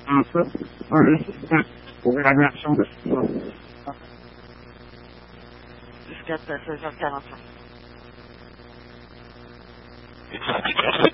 un peu le système pour l'évaluation de ce jusqu'à 16h45.